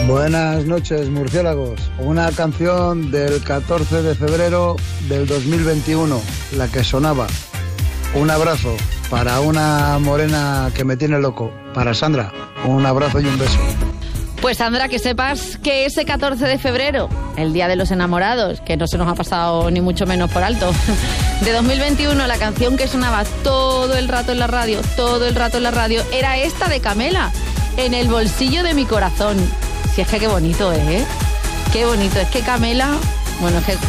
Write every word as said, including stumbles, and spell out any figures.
Buenas noches, murciélagos. Una canción del catorce de febrero del dos mil veintiuno, la que sonaba. Un abrazo para una morena que me tiene loco, para Sandra. Un abrazo y un beso. Pues Sandra, que sepas que ese catorce de febrero, el Día de los Enamorados, que no se nos ha pasado ni mucho menos por alto, de dos mil veintiuno, la canción que sonaba todo el rato en la radio, todo el rato en la radio, era esta de Camela, En el bolsillo de mi corazón. Si es que qué bonito, ¿eh? Qué bonito. Es que Camela, bueno, es que